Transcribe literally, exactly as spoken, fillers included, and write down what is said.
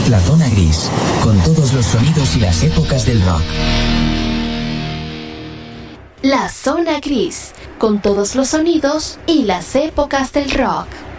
La Zona Gris, con todos los sonidos y las épocas del rock. La Zona Gris, con todos los sonidos y las épocas del rock.